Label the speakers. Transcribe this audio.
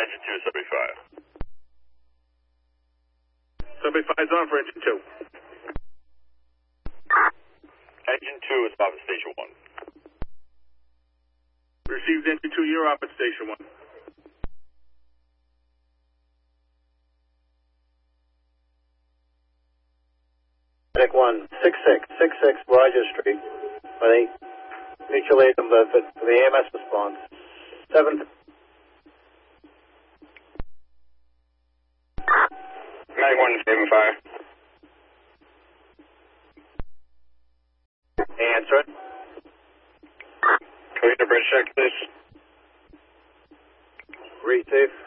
Speaker 1: engine 2, Subway 5.
Speaker 2: Subway 5 is on for engine 2.
Speaker 1: Engine 2 is off at station 1.
Speaker 2: Received engine 2, you're off at station 1.
Speaker 3: Medic 16666 Rogers Street. For the mutual aid number for the AMS response. 7.
Speaker 1: 9175.
Speaker 3: Answer.
Speaker 1: Can we get a bridge check, please?
Speaker 3: Read safe.